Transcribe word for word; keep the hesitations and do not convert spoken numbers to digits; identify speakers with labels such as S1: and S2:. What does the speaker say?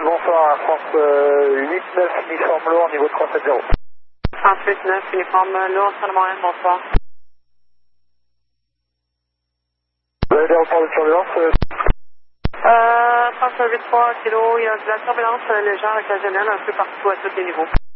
S1: bonsoir, France euh, huit neuf uniforme lourd, niveau trois sept zéro.
S2: France huit neuf uniforme lourd, sur le Montréal, bonsoir.
S1: Vous avez des reports de turbulence euh...
S2: Euh, France huit trois kilo, il y a de la turbulence légère occasionnelle un peu partout à tous les niveaux.